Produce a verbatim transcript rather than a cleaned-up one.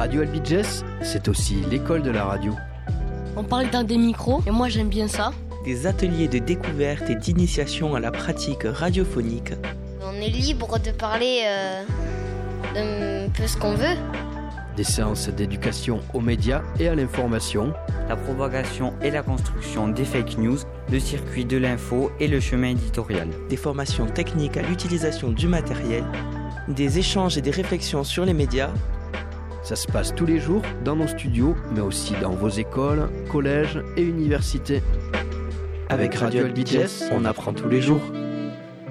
Radio Albiges, c'est aussi l'école de la radio. On parle dans des micros et moi j'aime bien ça. Des ateliers de découverte et d'initiation à la pratique radiophonique. On est libre de parler euh, d'un peu ce qu'on veut. Des séances d'éducation aux médias et à l'information. La propagation et la construction des fake news, le circuit de l'info et le chemin éditorial. Des formations techniques à l'utilisation du matériel. Des échanges et des réflexions sur les médias. Ça se passe tous les jours dans nos studios, mais aussi dans vos écoles, collèges et universités. Avec Radio Albiges, on apprend tous les jours.